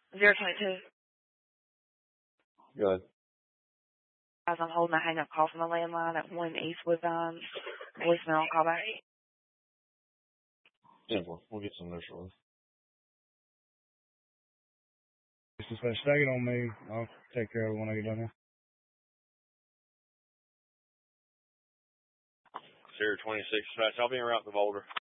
022. Go ahead. As I'm holding a hang-up call from the landline at 1 Eastwood Vines. Voicemail, call back. Yeah, we'll get some there shortly. Just stay it on me. I'll take care of it when I get done here. 026 dispatch. I'll be en route to Boulder.